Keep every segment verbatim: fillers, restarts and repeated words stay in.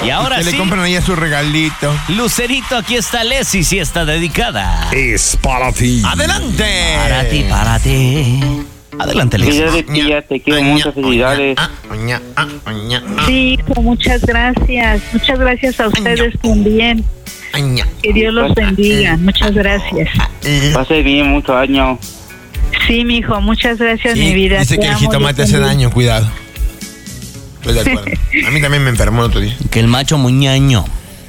Y ahora que sí, le compran ahí a su regalito. Lucerito, aquí está Alexis y está dedicada. Es para ti. ¡Adelante! Para ti, para ti. Adelante, Alexis. Felicidades, tía, te quiero mucho, felicidades. Oña, ah, oña, ah. Sí, hijo, muchas gracias. Muchas gracias a ustedes también. Oña. Que Dios los bendiga. Muchas gracias. Pase bien muchos años. Sí, mijo, muchas gracias, Sí, mi vida. dice Te que el amo, jitomate Dios hace bendiga. daño, cuidado. Estoy de acuerdo. A mí también me enfermó el otro día. Que el macho muñaño.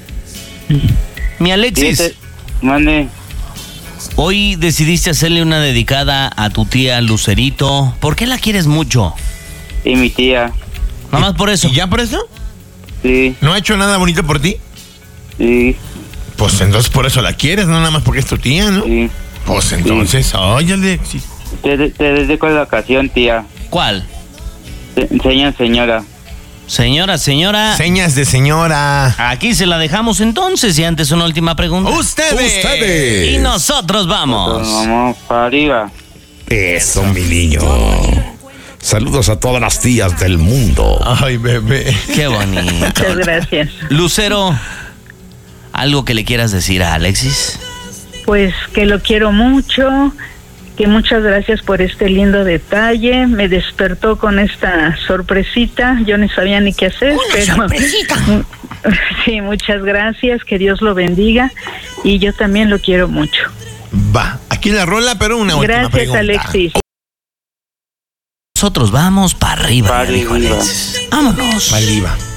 Mi Alexis, Fíjate, mande. hoy decidiste hacerle una dedicada a tu tía Lucerito. ¿Por qué la quieres mucho? Y mi tía. Nada más por eso. ¿Y ya por eso? Sí, ¿No ha hecho nada bonito por ti? sí, Pues entonces por eso la quieres, no nada más porque es tu tía, ¿no? sí. Pues entonces, oye, Alexis. Te, te dedico la ocasión, tía. ¿Cuál? Te enseña, señora. Señora, señora. Señas de señora. Aquí se la dejamos entonces y antes una última pregunta. Ustedes. Ustedes. Y nosotros vamos. Vamos para arriba. Eso, mi niño. Saludos a todas las tías del mundo. Ay, bebé. Qué bonito. Muchas gracias. Lucero, ¿algo que le quieras decir a Alexis? Pues que lo quiero mucho, que muchas gracias por este lindo detalle. Me despertó con esta sorpresita. Yo no sabía ni qué hacer, pero sí, muchas gracias. Que Dios lo bendiga y yo también lo quiero mucho. Va, aquí la rola, pero una última Gracias, pregunta. Alexis. Nosotros vamos para arriba, Pa' ya dijo arriba. Alexis. Vámonos. Saliva.